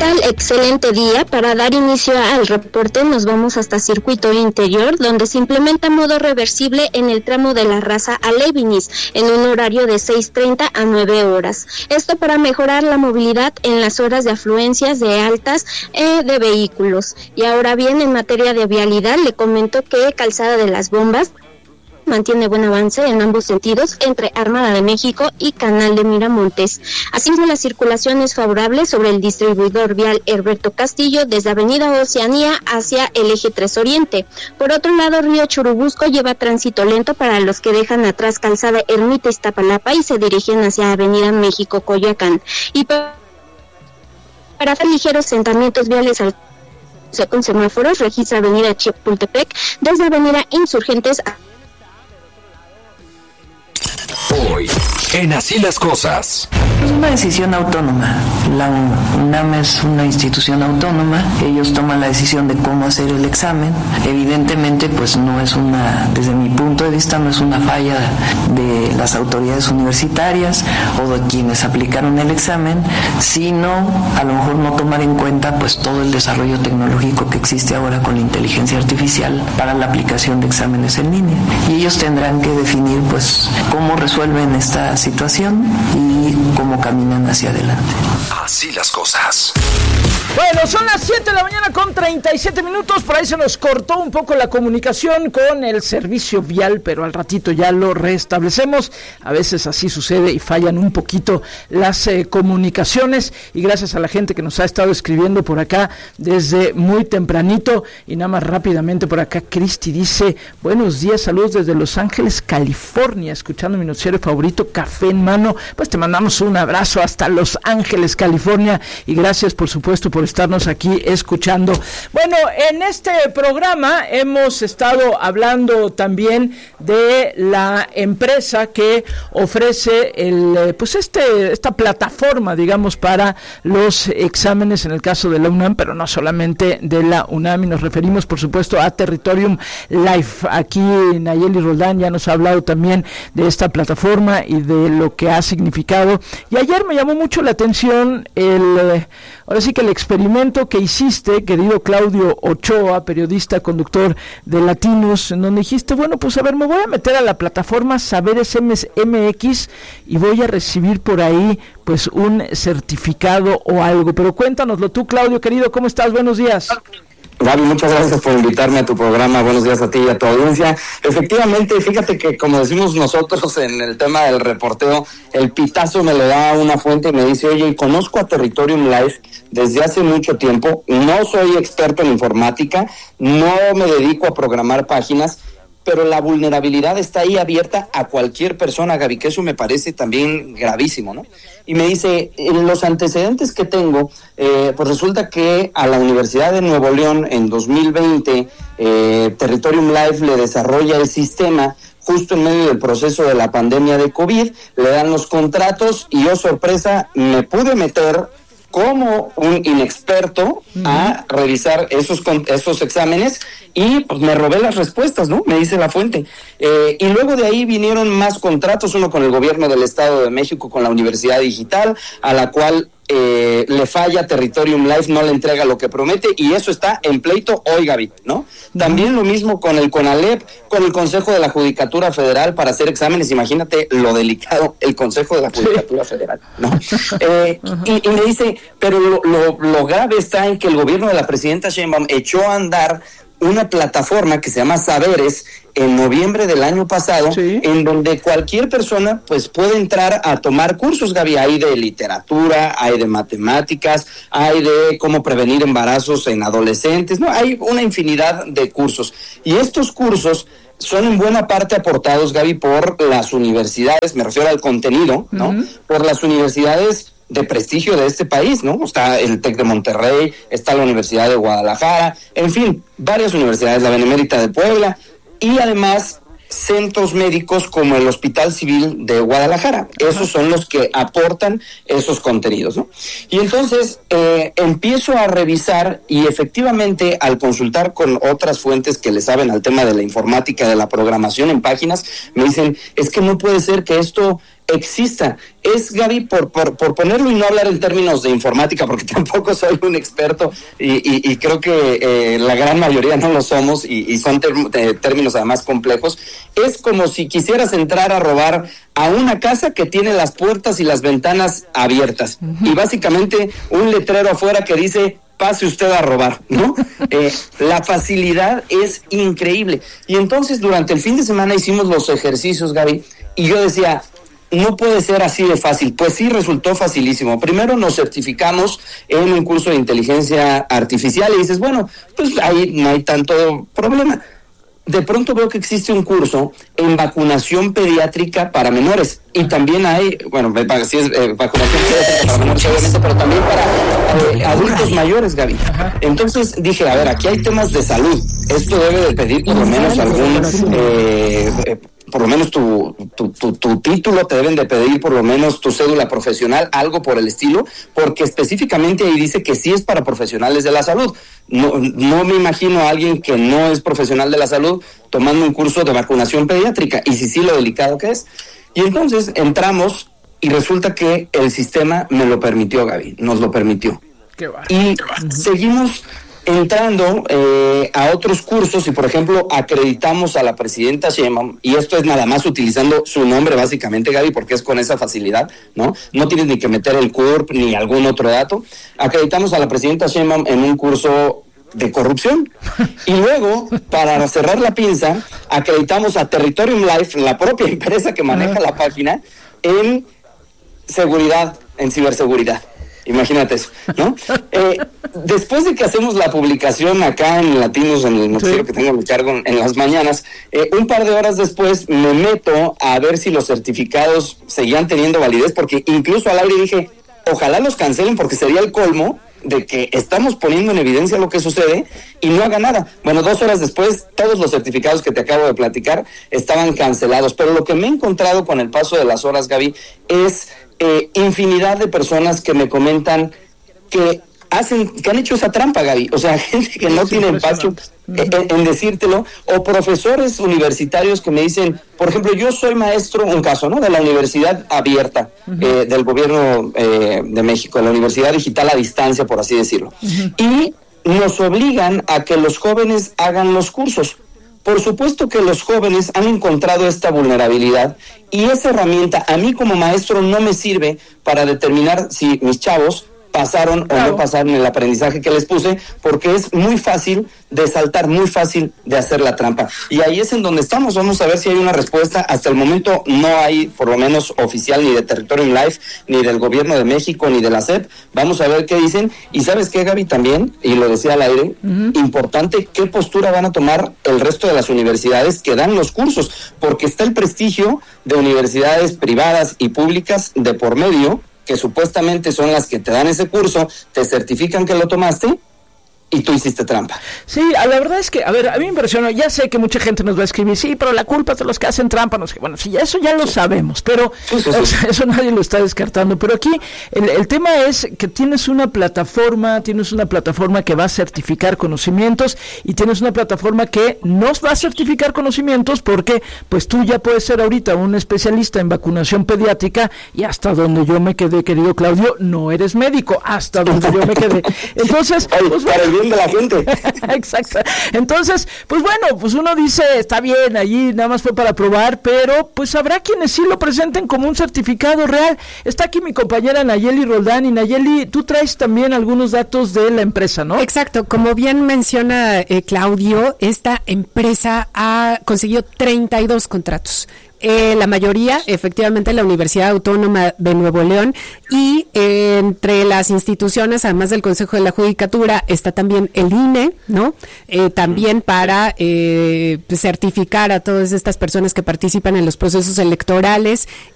tal? Excelente día. Para dar inicio al reporte nos vamos hasta Circuito Interior, donde se implementa modo reversible en el tramo de La Raza a Levinis, en un horario de 6:30 a 9 horas. Esto para mejorar la movilidad en las horas de afluencias de altas de vehículos. Y ahora bien, en materia de vialidad, le comento que Calzada de las Bombas mantiene buen avance en ambos sentidos entre Armada de México y Canal de Miramontes. Asimismo, la circulación es favorable sobre el distribuidor vial Herberto Castillo desde Avenida Oceanía hacia el eje 3 Oriente. Por otro lado, Río Churubusco lleva tránsito lento para los que dejan atrás Calzada Ermita Iztapalapa y se dirigen hacia Avenida México Coyoacán. Y para hacer ligeros asentamientos viales con semáforos, registra Avenida Chapultepec desde Avenida Insurgentes Hoy, en Así las Cosas. Es una decisión autónoma. La UNAM es una institución autónoma. Ellos toman la decisión de cómo hacer el examen. Evidentemente, pues no es desde mi punto de vista, no es una falla de las autoridades universitarias o de quienes aplicaron el examen, sino a lo mejor no tomar en cuenta pues todo el desarrollo tecnológico que existe ahora con la inteligencia artificial para la aplicación de exámenes en línea. Y ellos tendrán que definir pues cómo resuelven esta situación y cómo caminan hacia adelante. Así las cosas. Bueno, son las 7 de la mañana con 37 minutos. Por ahí se nos cortó un poco la comunicación con el servicio vial, pero al ratito ya lo restablecemos. A veces así sucede y fallan un poquito las comunicaciones. Y gracias a la gente que nos ha estado escribiendo por acá desde muy tempranito. Y nada más rápidamente por acá, Cristi dice: buenos días, saludos desde Los Ángeles, California, escuchando mi noticiero favorito, Café en Mano. Pues te mandamos un abrazo hasta Los Ángeles, California. Y gracias, por supuesto, por estarnos aquí escuchando. Bueno, en este programa hemos estado hablando también de la empresa que ofrece esta plataforma, digamos, para los exámenes en el caso de la UNAM, pero no solamente de la UNAM, y nos referimos, por supuesto, a Territorium Life. Aquí Nayeli Roldán ya nos ha hablado también de esta plataforma y de lo que ha significado. Y ayer me llamó mucho la atención ahora sí que el experimento que hiciste, querido Claudio Ochoa, periodista, conductor de Latinos, en donde dijiste, bueno, pues a ver, me voy a meter a la plataforma Saberes MX y voy a recibir por ahí pues un certificado o algo. Pero cuéntanoslo tú, Claudio, querido, ¿cómo estás? Buenos días. Gaby, muchas gracias por invitarme a tu programa. Buenos días a ti y a tu audiencia. Efectivamente, fíjate que como decimos nosotros en el tema del reporteo, el pitazo me lo da una fuente y me dice, oye, conozco a Territorium Life desde hace mucho tiempo, no soy experto en informática, no me dedico a programar páginas, pero la vulnerabilidad está ahí abierta a cualquier persona, Gaby, que eso me parece también gravísimo, ¿no? Y me dice, en los antecedentes que tengo, pues resulta que a la Universidad de Nuevo León en 2020, Territorium Life le desarrolla el sistema justo en medio del proceso de la pandemia de COVID, le dan los contratos y, oh sorpresa, me pude meter como un inexperto a revisar esos exámenes y pues me robé las respuestas, ¿no? Me dice la fuente. Y luego de ahí vinieron más contratos, uno con el gobierno del Estado de México, con la Universidad Digital, a la cual le falla Territorium Life, no le entrega lo que promete, y eso está en pleito hoy, Gaby, ¿no? También lo mismo con el CONALEP, con el Consejo de la Judicatura Federal para hacer exámenes. Imagínate lo delicado, el Consejo de la Judicatura Federal, ¿no? Y me dice, pero lo grave está en que el gobierno de la presidenta Sheinbaum echó a andar una plataforma que se llama Saberes en noviembre del año pasado, sí, en donde cualquier persona pues puede entrar a tomar cursos, Gaby. Hay de literatura, hay de matemáticas, hay de cómo prevenir embarazos en adolescentes, no, hay una infinidad de cursos. Y estos cursos son en buena parte aportados, Gaby, por las universidades, me refiero al contenido, ¿no? Por las universidades de prestigio de este país, ¿no? Está el TEC de Monterrey, está la Universidad de Guadalajara, en fin, varias universidades, la Benemérita de Puebla, y además centros médicos como el Hospital Civil de Guadalajara. Esos son los que aportan esos contenidos, ¿no? Y entonces empiezo a revisar, y efectivamente al consultar con otras fuentes que le saben al tema de la informática, de la programación en páginas, me dicen, es que no puede ser que esto exista. Es, Gaby, por ponerlo y no hablar en términos de informática, porque tampoco soy un experto y creo que la gran mayoría no lo somos y son términos además complejos. Es como si quisieras entrar a robar a una casa que tiene las puertas y las ventanas abiertas y básicamente un letrero afuera que dice: pase usted a robar, ¿no? La facilidad es increíble. Y entonces durante el fin de semana hicimos los ejercicios, Gaby, y yo decía, no puede ser así de fácil. Pues sí, resultó facilísimo. Primero nos certificamos en un curso de inteligencia artificial y dices, bueno, pues ahí no hay tanto problema. De pronto veo que existe un curso en vacunación pediátrica para menores y también hay, bueno, sí es vacunación pediátrica para menores obviamente, pero también para adultos mayores, Gaby. Entonces dije, a ver, aquí hay temas de salud, esto debe de pedir por lo menos por lo menos tu título, te deben de pedir por lo menos tu cédula profesional, algo por el estilo, porque específicamente ahí dice que sí es para profesionales de la salud. No me imagino a alguien que no es profesional de la salud tomando un curso de vacunación pediátrica, y sí lo delicado que es. Y entonces entramos y resulta que el sistema me lo permitió, Gaby, nos lo permitió. Y seguimos entrando a otros cursos y, por ejemplo, acreditamos a la presidenta Sheinbaum, y esto es nada más utilizando su nombre básicamente, Gaby, porque es con esa facilidad, ¿no? No tienes ni que meter el CURP ni algún otro dato. Acreditamos a la presidenta Sheinbaum en un curso de corrupción y luego, para cerrar la pinza, acreditamos a Territorium Life, la propia empresa que maneja la página, en seguridad, en ciberseguridad. Imagínate eso, ¿no? Después de que hacemos la publicación acá en Latinos, en el noticiero que tengo a mi cargo en las mañanas, un par de horas después me meto a ver si los certificados seguían teniendo validez, porque incluso al aire dije, ojalá los cancelen, porque sería el colmo de que estamos poniendo en evidencia lo que sucede y no haga nada. Bueno, 2 horas después, todos los certificados que te acabo de platicar estaban cancelados, pero lo que me he encontrado con el paso de las horas, Gaby, es infinidad de personas que me comentan que han hecho esa trampa, Gaby. O sea, gente que no tiene empacho en decírtelo, o profesores universitarios que me dicen, por ejemplo, yo soy maestro, un caso, ¿no?, de la Universidad Abierta del Gobierno de México, la Universidad Digital a Distancia, por así decirlo. Y nos obligan a que los jóvenes hagan los cursos. Por supuesto que los jóvenes han encontrado esta vulnerabilidad y esa herramienta a mí como maestro no me sirve para determinar si mis chavos pasaron o no pasaron el aprendizaje que les puse, porque es muy fácil de saltar, muy fácil de hacer la trampa. Y ahí es en donde estamos. Vamos a ver si hay una respuesta. Hasta el momento no hay, por lo menos oficial, ni de Territorium Life, ni del Gobierno de México, ni de la SEP. Vamos a ver qué dicen. Y ¿sabes qué, Gaby? También, y lo decía al aire, importante, qué postura van a tomar el resto de las universidades que dan los cursos, porque está el prestigio de universidades privadas y públicas de por medio, que supuestamente son las que te dan ese curso, te certifican que lo tomaste y tú hiciste trampa. Sí, la verdad es que, a ver, a mí me impresionó, ya sé que mucha gente nos va a escribir, sí, pero la culpa es de los que hacen trampa, no sé, bueno, sí, eso ya lo sabemos, pero o sea, eso nadie lo está descartando, pero aquí el tema es que tienes una plataforma que va a certificar conocimientos y tienes una plataforma que no va a certificar conocimientos porque, pues tú ya puedes ser ahorita un especialista en vacunación pediátrica y hasta donde yo me quedé, querido Claudio, no eres médico, hasta donde yo me quedé. Entonces, pues bueno, de la gente. Exacto. Entonces, pues bueno, pues uno dice, está bien, allí nada más fue para probar, pero pues habrá quienes sí lo presenten como un certificado real. Está aquí mi compañera Nayeli Roldán, y Nayeli, tú traes también algunos datos de la empresa, ¿no? Exacto, como bien menciona Claudio, esta empresa ha conseguido 32 contratos. La mayoría, efectivamente, la Universidad Autónoma de Nuevo León, y entre las instituciones, además del Consejo de la Judicatura, está también el INE, ¿no? También para certificar a todas estas personas que participan en los procesos electorales,